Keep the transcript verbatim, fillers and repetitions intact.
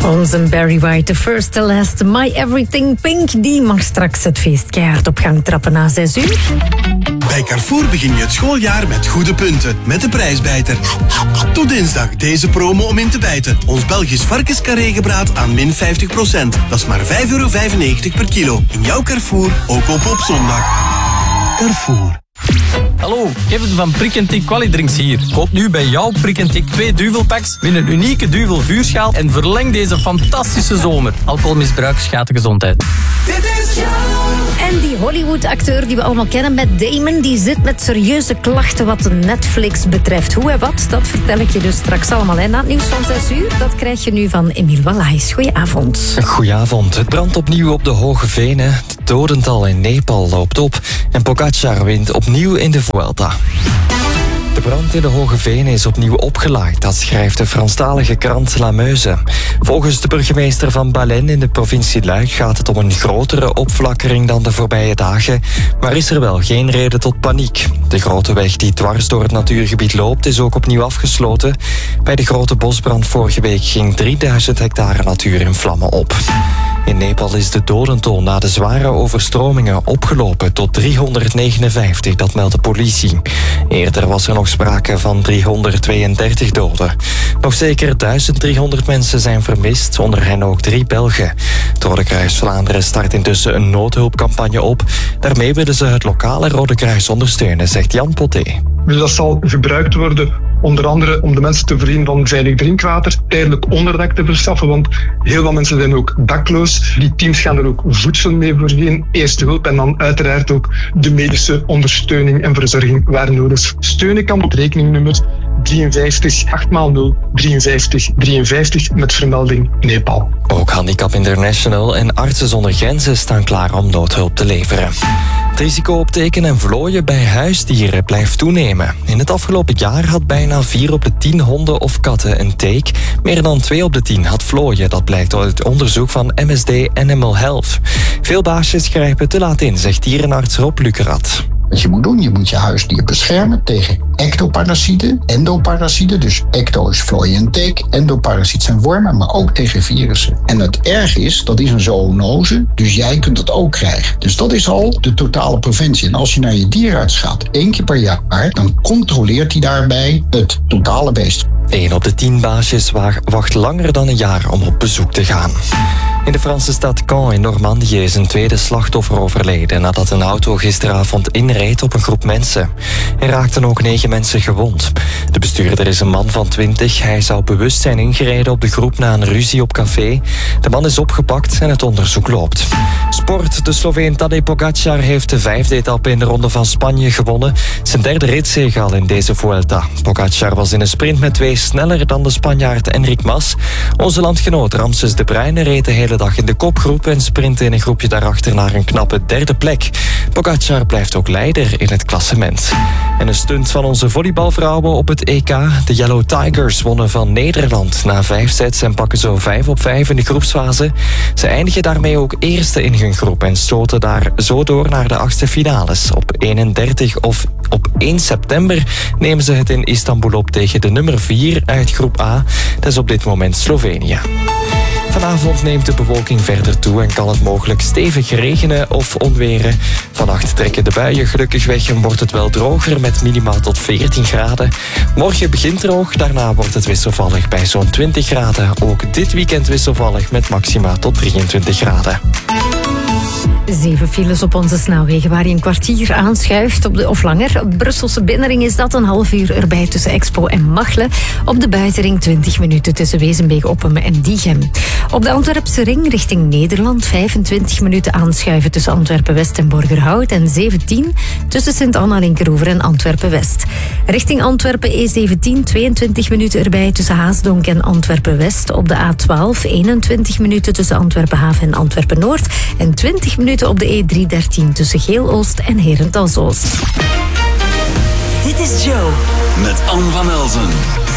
Onze Barry White, The First, The Last, My Everything Pink. Die mag straks het feest keihard op gang trappen na zes uur. Bij Carrefour begin je het schooljaar met goede punten. Met de prijsbijter. Tot dinsdag deze promo om in te bijten. Ons Belgisch varkenscarré-gebraad aan min vijftig procent. Dat is maar vijf euro vijfennegentig per kilo. In jouw Carrefour, ook op op zondag. Carrefour. Hallo, Kevin van Prick en Tik Qualidrinks hier. Koop nu bij jouw Prick en Tik twee duvelpacks, win een unieke duvel vuurschaal en verleng deze fantastische zomer. Alcoholmisbruik schaadt de gezondheid. Dit is En die Hollywood-acteur die we allemaal kennen, Matt Damon, die zit met serieuze klachten wat Netflix betreft. Hoe en wat, dat vertel ik je dus straks allemaal. En na het nieuws van zes uur, dat krijg je nu van Emiel Wallace. Goedenavond. Goedenavond. Het brandt opnieuw op de Hoge Venen. Het dodental in Nepal loopt op. En Pogacar wint opnieuw in de Vuelta. De brand in de Hoge Venen is opnieuw opgeleid, dat schrijft de Franstalige krant La Meuse. Volgens de burgemeester van Baleine in de provincie Luik gaat het om een grotere opflakkering dan de voorbije dagen, maar is er wel geen reden tot paniek. De grote weg die dwars door het natuurgebied loopt is ook opnieuw afgesloten. Bij de grote bosbrand vorige week ging drieduizend hectare natuur in vlammen op. In Nepal is de dodental na de zware overstromingen opgelopen tot driehonderdnegenenvijftig, dat meldt de politie. Eerder was er nog sprake van driehonderdtweeëndertig doden. Nog zeker duizend driehonderd mensen zijn vermist, onder hen ook drie Belgen. Het Rode Kruis Vlaanderen start intussen een noodhulpcampagne op. Daarmee willen ze het lokale Rode Kruis ondersteunen, zegt Jan Poté. Dus dat zal gebruikt worden onder andere om de mensen te voorzien van veilig drinkwater, tijdelijk onderdak te verschaffen, want heel veel mensen zijn ook dakloos. Die teams gaan er ook voedsel mee voorzien, eerste hulp en dan uiteraard ook de medische ondersteuning en verzorging waar nodig. Steunen kan op rekeningnummer drieënvijftig achtmaal drieënvijftig drieënvijftig met vermelding Nepal. Ook Handicap International en Artsen zonder Grenzen staan klaar om noodhulp te leveren. Het risico op teken en vlooien bij huisdieren blijft toenemen. In het afgelopen jaar had bijna vier op de tien honden of katten een teek. Meer dan twee op de tien had vlooien. Dat blijkt uit onderzoek van M S D Animal Health. Veel baasjes grijpen te laat in, zegt dierenarts Rob Lukerat. Wat je moet doen, je moet je huisdier beschermen tegen ectoparasieten, endoparasieten. Dus ecto is vlooien en teek, endoparasiet zijn wormen, maar ook tegen virussen. En het erg is, dat is een zoonose, dus jij kunt het ook krijgen. Dus dat is al de totale preventie. En als je naar je dierenarts gaat, één keer per jaar, dan controleert hij daarbij het totale beest. Eén op de tien baasjes wacht langer dan een jaar om op bezoek te gaan. In de Franse stad Caen in Normandië is een tweede slachtoffer overleden nadat een auto gisteravond inreed op een groep mensen. Er raakten ook negen mensen gewond. De bestuurder is een man van twintig. Hij zou bewust zijn ingereden op de groep na een ruzie op café. De man is opgepakt en het onderzoek loopt. Sport. De Sloveen Tadej Pogacar heeft de vijfde etappe in de Ronde van Spanje gewonnen. Zijn derde ritzege al in deze Vuelta. Pogacar was in een sprint met twee sneller dan de Spanjaard Enric Mas. Onze landgenoot Ramses de Bruyne reed de hele dag in de kopgroep en sprintte in een groepje daarachter naar een knappe derde plek. Pogacar blijft ook leider in het klassement. En een stunt van onze volleybalvrouwen op het E K. De Yellow Tigers wonnen van Nederland na vijf sets en pakken zo vijf op vijf in de groepsfase. Ze eindigen daarmee ook eerste in hun groep en stoten daar zo door naar de achtste finales. Op eenendertig of op één september nemen ze het in Istanbul op tegen de nummer vier uit groep A. Dat is op dit moment Slovenië. Vanavond neemt de bewolking verder toe en kan het mogelijk stevig regenen of onweren. Vannacht trekken de buien gelukkig weg en wordt het wel droger met minima tot veertien graden. Morgen begint droog, daarna wordt het wisselvallig bij zo'n twintig graden. Ook dit weekend wisselvallig met maxima tot drieëntwintig graden. Zeven files op onze snelwegen waar je een kwartier aanschuift, op de, of langer. Op de Brusselse binnenring is dat een half uur erbij tussen Expo en Machelen. Op de buitenring twintig minuten tussen Wezenbeek, Oppem en Diegem. Op de Antwerpse ring richting Nederland vijfentwintig minuten aanschuiven tussen Antwerpen-West en Borgerhout. En zeventien tussen Sint-Anna, Linkeroever en Antwerpen-West. Richting Antwerpen E zeventien tweeëntwintig minuten erbij tussen Haasdonk en Antwerpen-West. Op de A twaalf eenentwintig minuten tussen Antwerpen-Haven en Antwerpen-Noord. En twintig minuten op de E driehonderddertien tussen Geel-Oost en Herentals-Oost. Dit is Joe. Met Anne van Elzen.